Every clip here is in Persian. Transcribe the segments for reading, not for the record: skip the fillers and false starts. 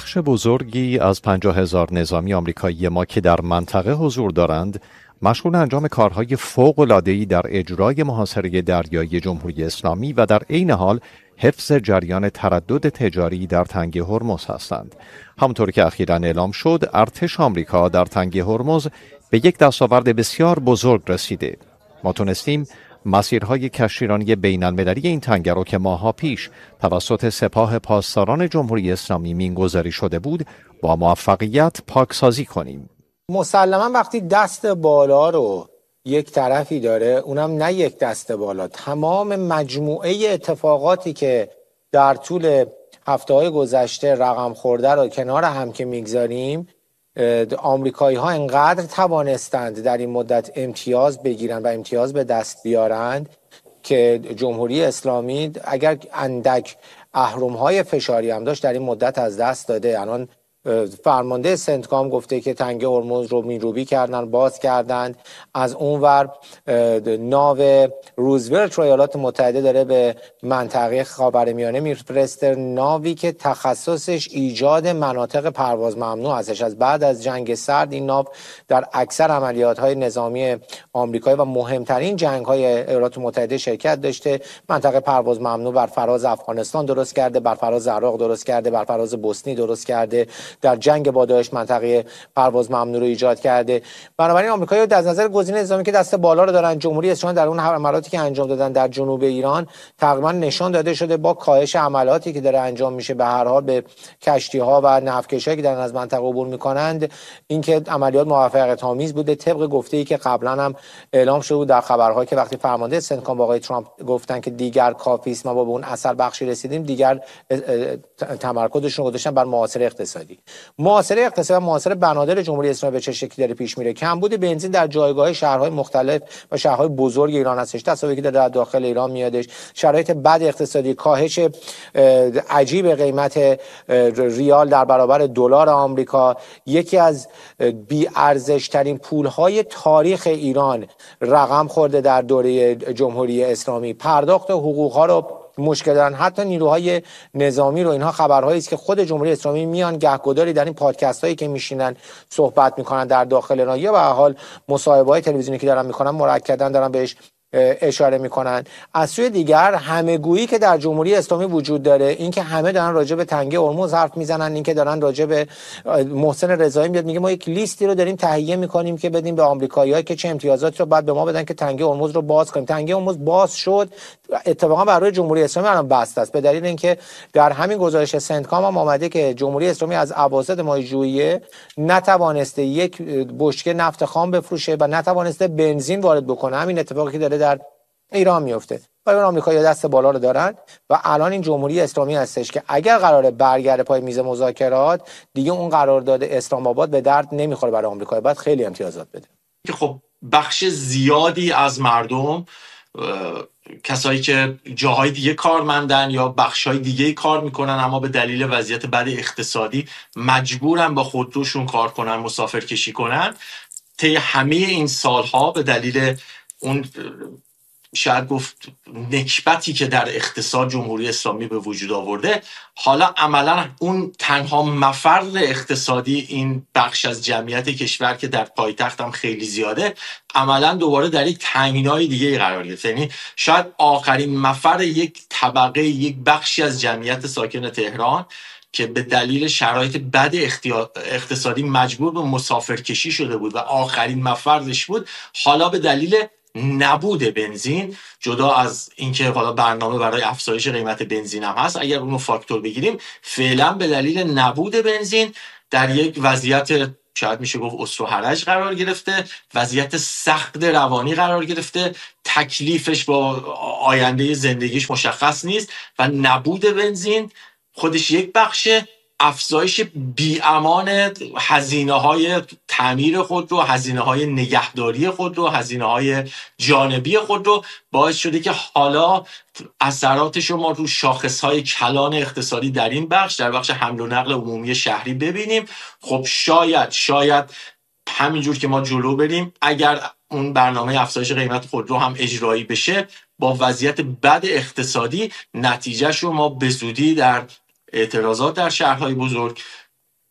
بخش بزرگی از 50,000 نظامی آمریکایی ما که در منطقه حضور دارند مشغول انجام کارهای فوق‌العاده‌ای در اجرای محاصره دریایی جمهوری اسلامی و در عین حال حفظ جریان تردد تجاری در تنگه هرمز هستند. همونطور که اخیراً اعلام شد، ارتش آمریکا در تنگه هرمز به یک دستاورد بسیار بزرگ رسیده. ما تونستیم مسیرهای کشتیرانی بین‌المللی این تنگه رو که ماه‌ها پیش توسط سپاه پاسداران جمهوری اسلامی مینگذاری شده بود با موفقیت پاکسازی کنیم. مسلماً وقتی دست بالا رو یک طرفی داره، اونم نه یک دست بالا، تمام مجموعه اتفاقاتی که در طول هفته‌های گذشته رقم خورده رو کنار هم که میگذاریم، آمریکایی ها انقدر توانستند در این مدت امتیاز بگیرند و امتیاز به دست بیارند که جمهوری اسلامی اگر اندک اهرم‌های فشاری هم داشت در این مدت از دست داده. الان فرمانده سنتکام گفته که تنگه هرمز رو میروبی کردن، باز کردند. از اونور ناو روزولت ایالات متحده داره به منطقه خاورمیانه میفرسته، ناوی که تخصصش ایجاد مناطق پرواز ممنوع هستش. از بعد از جنگ سرد این ناو در اکثر عملیات‌های نظامی آمریکایی و مهمترین جنگ‌های ایالات متحده شرکت داشته. منطقه پرواز ممنوع بر فراز افغانستان درست کرده، بر فراز عراق درست کرده، بر فراز بوسنی درست کرده، در جنگ با داعش منطقه پرواز ممنوع رو ایجاد کرده. بنابراین آمریکایی‌ها از نظر گزینه نظامی که دست بالا رو دارن، جمهوری اسلامی در اون حملاتی که انجام دادن در جنوب ایران تقریبا نشان داده شده با کاهش عملاتی که داره انجام میشه به هر حال به کشتی‌ها و نفتکشی‌هایی که دارن از منطقه عبور میکنند، اینکه عملیات موفقیت آمیز بوده. طبق گفته‌ای که قبلا هم اعلام شده بود در خبرها که وقتی فرمانده سنتکام با آقای ترامپ گفتن که دیگر کافی است، ما با اون اثر بخشی رسیدیم، دیگر تمرکزشون رو گذاشتن بر محاصره اقتصادی. محاصره اقتصادی و محاصره بنادر جمهوری اسلامی به چه شکلی داره پیش میره؟ کمبود بنزین در جایگاه شهرهای مختلف و شهرهای بزرگ ایران هستش، تصاویری که در داخل ایران میادش، شرایط بد اقتصادی، کاهش عجیب قیمت ریال در برابر دلار آمریکا، یکی از بی ارزش ترین پولهای تاریخ ایران رقم خورده در دوره جمهوری اسلامی، پرداخت حقوق ها رو مشکل دارن، حتی نیروهای نظامی رو. اینها خبرهایی است که خود جمهوری اسلامی میان گهگداری در این پادکست هایی که میشینن صحبت میکنن در داخل ایران یا به هر حال مصاحبه‌های تلویزیونی که دارن میکنن مؤکداً دارن بهش اشاره میکنن. از سوی دیگر همه‌گویی که در جمهوری اسلامی وجود داره، این که همه دارن راجع به تنگه هرمز حرف میزنن، این که دارن راجع به محسن رضایی میاد میگه ما یک لیستی رو داریم تهیه میکنیم که بدیم به آمریکایی‌ها که چه امتیازاتی رو بعد به ما بدن که تنگه هرمز رو باز کنیم. تنگه هرمز باز شد، اتفاقا برای جمهوری اسلامی الان بسته است، به دلیل اینکه در همین گزارش سنتکام هم آمده که جمهوری اسلامی از اواسط ماه ژوئیه نتوانسته یک بشکه نفت خام بفروشه و نتوانسته بنزین وارد بکنه. همین اتفاقی که داره در ایران میفته و اون آمریکایی‌ها دست بالا رو دارن و الان این جمهوری اسلامی هستش که اگر قراره برگرده پای میز مذاکرات، دیگه اون قرارداد اسلام آباد به درد نمیخوره برای آمریکا، باید خیلی امتیازات بده. که خب بخش زیادی از مردم، کسایی که جاهای دیگه کارمندن یا بخشای دیگه کار میکنن اما به دلیل وضعیت بد اقتصادی مجبورن با خودروشون کار کنن، مسافر کشی کنن، طی همه این سالها به دلیل اون شاید گفت نکبتی که در اقتصاد جمهوری اسلامی به وجود آورده، حالا عملا اون تنها مفر اقتصادی این بخش از جمعیت کشور که در پایتخت هم خیلی زیاده، عملا دوباره در یک تنگنای دیگه قرار گرفت. یعنی شاید آخرین مفر یک طبقه، یک بخشی از جمعیت ساکن تهران که به دلیل شرایط بد اقتصادی مجبور به مسافرکشی شده بود و آخرین مفرش بود، حالا به دلیل نبود بنزین، جدا از اینکه حالا برنامه برای افزایش قیمت بنزین هم هست، اگر اونو فاکتور بگیریم، فعلا به دلیل نبود بنزین در یک وضعیت شاید میشه گفت اسر و حرج قرار گرفته، وضعیت سخت روانی قرار گرفته، تکلیفش با آینده زندگیش مشخص نیست و نبود بنزین خودش یک بخشه، افزایش بی‌امان هزینه‌های تعمیر خود رو، هزینه‌های نگهداری خود رو، هزینه‌های جانبی خود رو باعث شده که حالا اثراتش رو ما رو شاخص‌های کلان اقتصادی در این بخش، در بخش حمل و نقل عمومی شهری ببینیم. خب شاید همینجور که ما جلو بریم، اگر اون برنامه افزایش قیمت خودرو هم اجرایی بشه، با وضعیت بد اقتصادی نتیجهش رو ما به زودی در اعتراضات در شهرهای بزرگ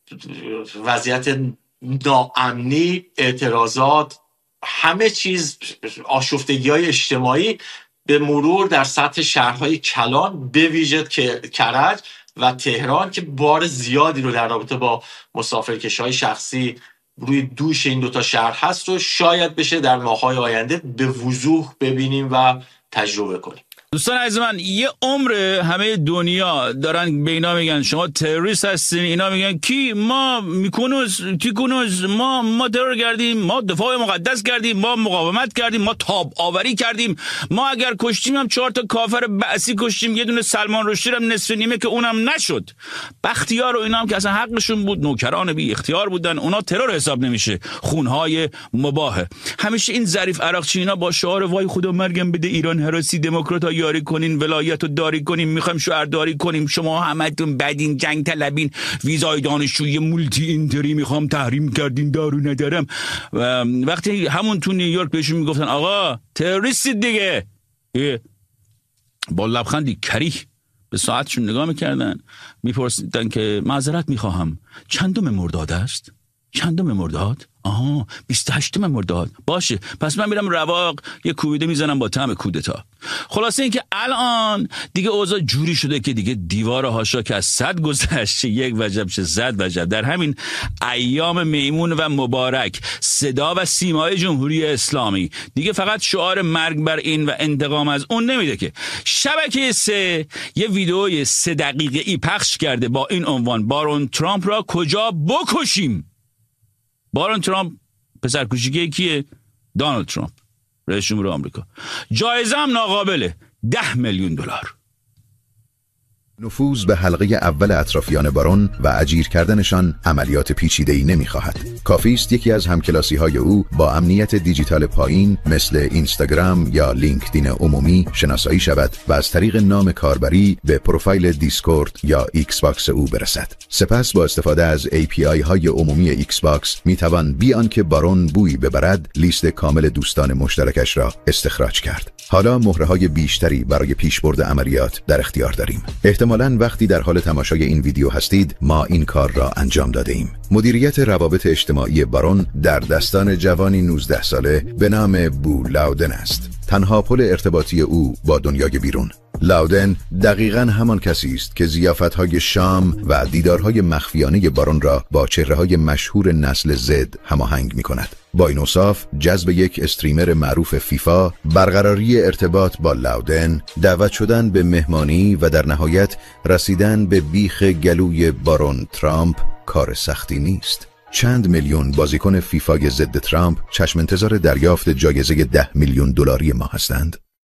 وضعیت ناامنی، اعتراضات، همه چیز، آشفتگی‌های اجتماعی به مرور در سطح شهرهای کلان به ویژه کرج و تهران که بار زیادی رو در رابطه با مسافرکشی‌های شخصی روی دوش این دوتا شهر هست رو شاید بشه در ماه‌های آینده به وضوح ببینیم و تجربه کنیم. دوستان عزیز من، یه عمر همه دنیا دارن به اینا میگن شما تروریست هستین، اینا میگن کی؟ ما میکنوز ما ترور کردیم، ما دفاع مقدس کردیم، ما مقاومت کردیم، ما تاب آوری کردیم، ما اگر کشتیم هم 4 تا کافر بعثی کشتیم، یه دونه سلمان رشدی هم نصف نیمه که اونم نشد. بختیار و اینا هم که اصلا حقشون بود، نوکران بی اختیار بودن، اونا ترور حساب نمیشه، خونهای مباهه. همیشه این ظریف عراقچی اینا با شعار وای خدا مرگم بده ایران هراسی، دموکرات یاری کنین، ولایت رو داری کنین، میخوایم شهرداری کنیم، شما همتون بدین، جنگ طلبین، ویزای دانشجویی مولتی اینتری میخوام تحریم کردین، دارو ندارم. وقتی همون تو نیویورک بهشون میگفتن آقا تروریستید دیگه، با لبخندی کریه به ساعتشون نگاه میکردن، میپرسیدن که معذرت میخواهم چندم مرداد است؟ چندم مرداد؟ 28 مرداد. باشه، پس من میرم رواق یه کوبیده میزنم با طعم کودتا. خلاصه این که الان دیگه اوضاع جوری شده که دیگه دیوار هاشا که از 100 گذشت، 1 وجب چه 100 وجب. در همین ایام میمون و مبارک صدا و سیمای جمهوری اسلامی دیگه فقط شعار مرگ بر این و انتقام از اون نمیده که شبکه 3 یه ویدئوی 3 دقیقه‌ای پخش کرده با این عنوان بارون ترامپ را کجا بکشیم. بارون ترامپ پسر کوچیکه کیه؟ دونالد ترامپ، رئیس جمهور آمریکا. جایزه هم ناقابله، $10 میلیون. نفوذ به حلقه اول اطرافیان بارون و اجیر کردنشان عملیات پیچیده‌ای نمی‌خواهد. کافی است یکی از همکلاسی‌های او با امنیت دیجیتال پایین مثل اینستاگرام یا لینکدین عمومی شناسایی شود و از طریق نام کاربری به پروفایل دیسکورد یا ایکس باکس او برسد. سپس با استفاده از API های عمومی ایکس باکس می‌توان بی آنکه بارون بویی ببرد لیست کامل دوستان مشترکش را استخراج کرد. حالا مهره‌های بیشتری برای پیشبرد عملیات در اختیار داریم. احتمالاً وقتی در حال تماشای این ویدیو هستید ما این کار را انجام داده ایم. مدیریت روابط اجتماعی بارون در دستان جوانی 19 ساله به نام بو لاودن است. تنها پل ارتباطی او با دنیای بیرون. لاودن دقیقاً همان کسی است که ضیافت‌های شام و دیدارهای مخفیانه بارون را با چهره‌های مشهور نسل زد هماهنگ می‌کند. با این اوصاف جذب یک استریمر معروف فیفا، برقراری ارتباط با لاودن، دعوت شدن به مهمانی و در نهایت رسیدن به بیخ گلوی بارون ترامپ کار سختی نیست. چند میلیون بازیکن فیفای ضد ترامپ چشم انتظار دریافت جایزه $10 میلیون ما هستند.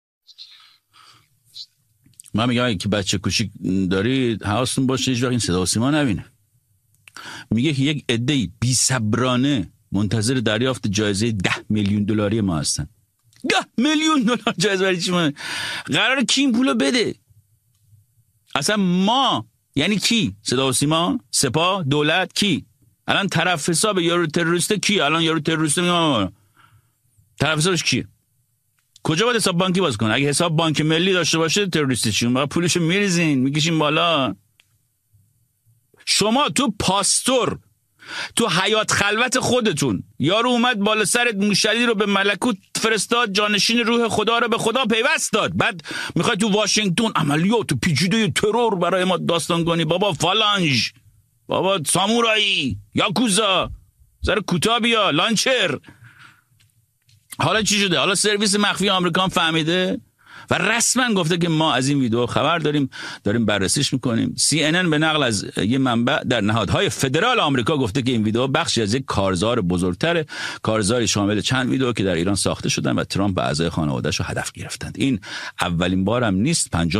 من میگم که بچه کوچیک دارید حواستون باشه هیچ وقت این صدا و سیما نبینه. میگه که یک عده‌ای بی‌صبرانه منتظر دریافت جایزه $10 میلیون ما هستن. $10 میلیون جایزه برای چی؟ ما قراره کی این پولو بده؟ اصلا ما یعنی کی؟ صدا و سیما، سپاه، دولت، کی؟ الان طرف حساب یارو تروریست کی؟ الان یارو تروریست میگم طرف حسابش کیه؟ کجا باید حساب بانکی باز کنه؟ اگه حساب بانک ملی داشته باشه تروریستی چی؟ ما پولشو میریزین میکشین بالا. شما تو پاستور تو حیات خلوت خودتون یارو اومد بالا سرت موشلی رو به ملکوت فرستاد، جانشین روح خدا رو به خدا پیوست داد، بعد میخوای تو واشنگتن عملیات و پیچیده ترور برای ما داستان کنی؟ بابا فالانج، بابا سامورایی، یاکوزا، زره کوتاه بیا، لانچر. حالا چی شده؟ حالا سرویس مخفی آمریکا فهمیده و رسما گفته که ما از این ویدیو خبر داریم بررسیش میکنیم. CNN به نقل از یه منبع در نهادهای فدرال آمریکا گفته که این ویدیو بخشی از یک کارزار بزرگتره، کارزاری شامل چند ویدیو که در ایران ساخته شدن و ترامپ و اعضای خانواده‌اش رو هدف گرفتند. این اولین بار هم نیست،